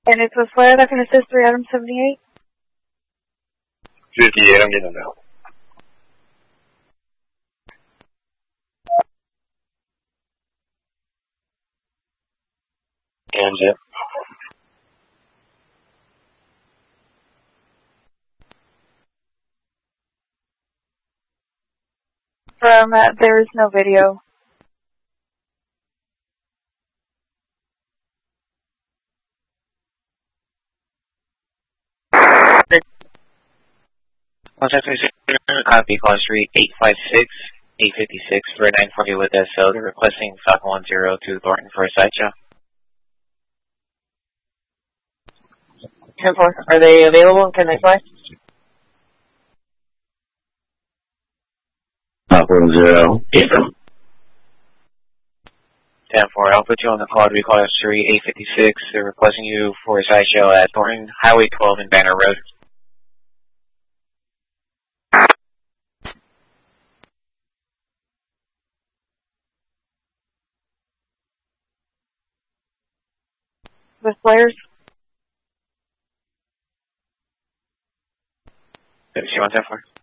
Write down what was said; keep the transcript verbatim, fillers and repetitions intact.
And it's with Flare that can assist three item seventy-eight? fifty-eight, I'm getting them now. And jet. From uh, there is no video. Contact copy, call street eight five six, eight fifty-six, three nine forty with S L. They're requesting Falcon one zero to Thornton for a side shot. ten four, are they available? Can they fly? Falcon zero, April. ten four, I'll put you on the call to recall street eight fifty-six. They're requesting you for a side show at Thornton Highway twelve and Banner Road. With flares? She wants that for?